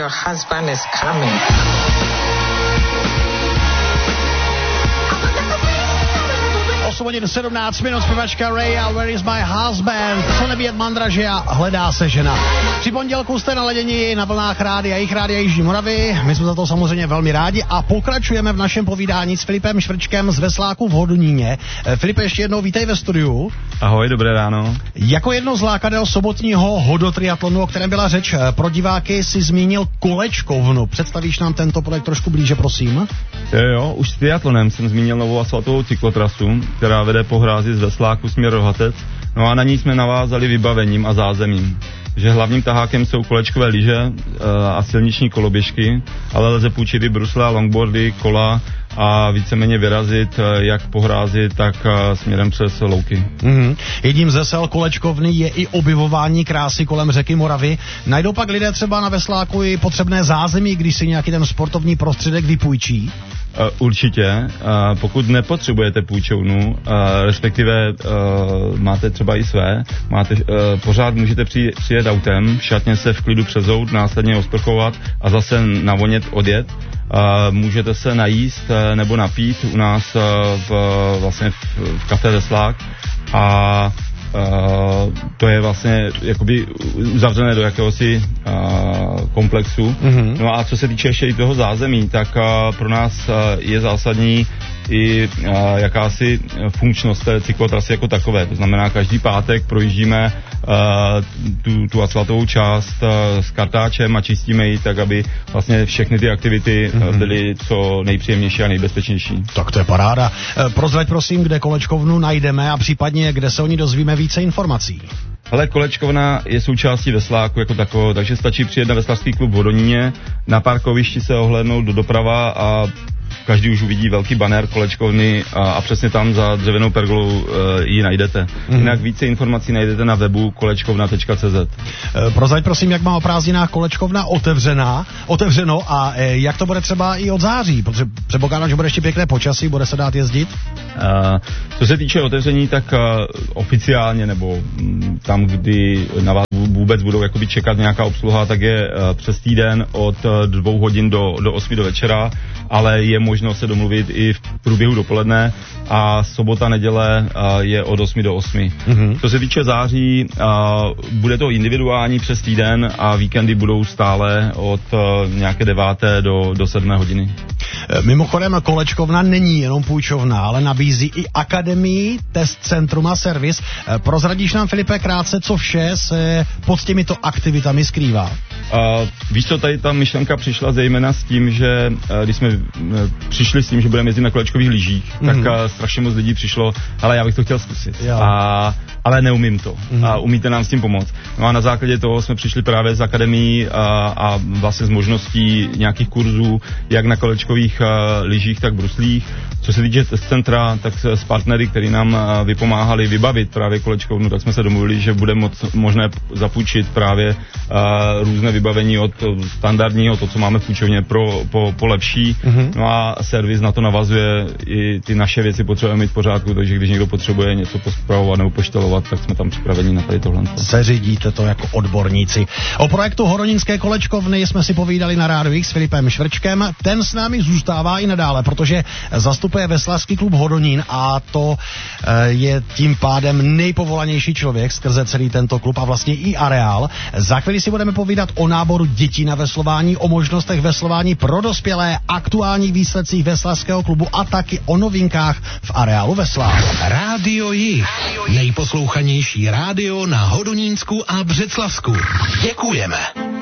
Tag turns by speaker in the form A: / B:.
A: your husband is coming.
B: Hodin 17 minut, zpěvačka Ray a Where is my husband? Co nebýt mandraže a hledá se žena. Při pondělku jste naladěni na vlnách rádia, jejich rádia Jižní Moravy. My jsme za to samozřejmě velmi rádi a pokračujeme v našem povídání s Filipem Švrčkem z Vesláku v Hodoníně. Filipe, ještě jednou vítej ve studiu.
C: Ahoj, dobré ráno.
B: Jako jedno z lákadel sobotního hodotriatlonu, o kterém byla řeč, pro diváky si zmínil Kolečkovnu. Představíš nám tento projekt trošku blíže, prosím?
C: Jo, už s triatlonem jsem zmínil novou asfaltovou cyklotrasu, která vede po hrázi z Vesláku směr Rohatec. No a na ní jsme navázali vybavením a zázemím. Že hlavním tahákem jsou kolečkové lyže a silniční koloběžky, ale lze půjčit i brusle a longboardy, kola a víceméně vyrazit jak po hrázi, tak směrem přes louky.
B: Jedním ze sel Kolečkovny je i objevování krásy kolem řeky Moravy. Najdou pak lidé třeba na Vesláku i potřebné zázemí, když si nějaký ten sportovní prostředek vypůjčí?
C: Určitě, pokud nepotřebujete půjčovnu, respektive máte třeba i své, pořád můžete přijet autem, šatně se v klidu přezout, následně osprchovat a zase navonět odjet. Můžete se najíst nebo napít u nás vlastně v Café Veslák a to je vlastně jakoby uzavřené do jakéhosi komplexu. No a co se týče ještě i toho zázemí, tak pro nás je zásadní i jakási funkčnost té cyklotrasy jako takové. To znamená, každý pátek projíždíme tu asfaltovou část s kartáčem a čistíme ji tak, aby vlastně všechny ty aktivity byly co nejpříjemnější a nejbezpečnější.
B: Tak to je paráda. Prozrať prosím, kde Kolečkovnu najdeme a případně kde se o ní dozvíme více informací.
C: Ale Kolečkovna je součástí Vesláku jako takového, takže stačí přijet na Veslacký klub v Hodoníně, na parkovišti se ohlédnout doprava a každý už uvidí velký banner Kolečkovny a přesně tam za dřevěnou pergolou ji najdete. Jinak více informací najdete na webu kolečkovna.cz.
B: Prozrať prosím, jak má o prázdninách Kolečkovna otevřeno a jak to bude třeba i od září, protože předpokládám, že bude ještě pěkné počasí, bude se dát jezdit?
C: Co se týče otevření, tak oficiálně nebo tam, kdy na vás vůbec budou jakoby čekat nějaká obsluha, tak je přes týden od 2 hodin do 8 do večera, ale je možno se domluvit i v průběhu dopoledne a sobota, neděle je od 8 do 8. Co se týče září, bude to individuální přes týden a víkendy budou stále od nějaké 9. do 7 hodiny.
B: Mimochodem Kolečkovna není jenom půjčovna, ale nabízí i akademii, test centrum a servis. Prozradíš nám, Filipe, krátce, co vše se pod těmito aktivitami skrývá?
C: Víš co, tady ta myšlenka přišla zejména s tím, že když jsme přišli s tím, že budeme jezdit na kolečkových lyžích, tak strašně moc lidí přišlo, ale já bych to chtěl zkusit. Ale neumím to. A umíte nám s tím pomoct. No a na základě toho jsme přišli právě z akademií a vlastně z možností nějakých kurzů, jak na kolečkových lyžích, tak bruslích. Co se týče test centra, tak s partnery, kteří nám vypomáhali vybavit právě kolečkovnu, tak jsme se domluvili, že bude možné zapůjčit právě různé vybavení od standardního, to, co máme v půjčovně, po lepší. No a servis na to navazuje, i ty naše věci potřebujeme mít v pořádku, takže když někdo potřebuje něco pospravovat nebo poštelovat, tak jsme tam připraveni na tady tohle.
B: Seřídíte to jako odborníci. O projektu Hodoninské Kolečkovny jsme si povídali na Rádiu X s Filipem Švrčkem. Ten s námi zůstává i nadále, protože zastupuje Veslacký klub Hodonín a to je tím pádem nejpovolanější člověk skrze celý tento klub a vlastně i areál. Za chvíli si budeme povídat o náboru dětí na veslování, o možnostech veslování pro dospělé, aktuálních výsledcích Veslackého klubu a taky o novinkách v areálu Veslák.
D: Rádio Jih, nejposlouchanější rádio na Hodonínsku a Břeclavsku. Děkujeme.